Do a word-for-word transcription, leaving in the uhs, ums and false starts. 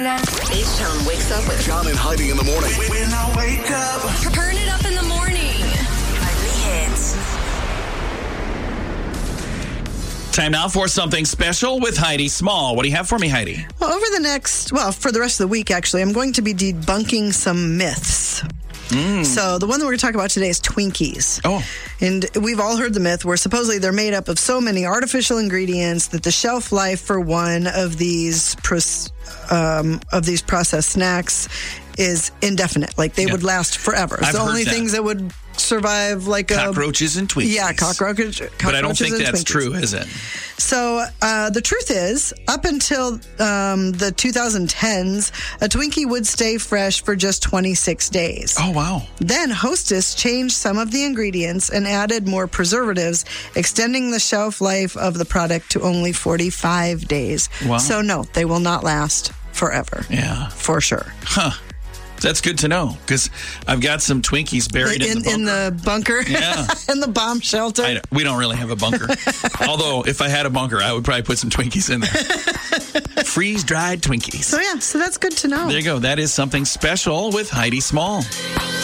H-Town wakes up with John and Heidi in the morning. When I wake up. Turn it up in the morning. Heidi Hits. Time now for something special with Heidi Small. What do you have for me, Heidi? Well, over the next, well, for the rest of the week, actually, I'm going to be debunking some myths. Mm. So the one that we're going to talk about today is Twinkies. Oh. And we've all heard the myth where supposedly they're made up of so many artificial ingredients that the shelf life for one of these um, of these processed snacks is indefinite. Like they yeah. would last forever. I've the heard only that. things that would survive like cockroaches a, and Twinkies. Yeah, cockroaches. cockroaches but I don't think and that's Twinkies. true, is it? So uh, the truth is, up until um, the twenty tens, a Twinkie would stay fresh for just twenty-six days. Oh, wow. Then Hostess changed some of the ingredients and added more preservatives, extending the shelf life of the product to only forty-five days. Wow. So no, they will not last forever. Yeah. For sure. Huh. That's good to know, because I've got some Twinkies buried in, in, in the bunker. In the bunker? Yeah. In the bomb shelter? I, we don't really have a bunker. Although, if I had a bunker, I would probably put some Twinkies in there. Freeze-dried Twinkies. So, yeah, so that's good to know. There you go. That is something special with Heidi Small.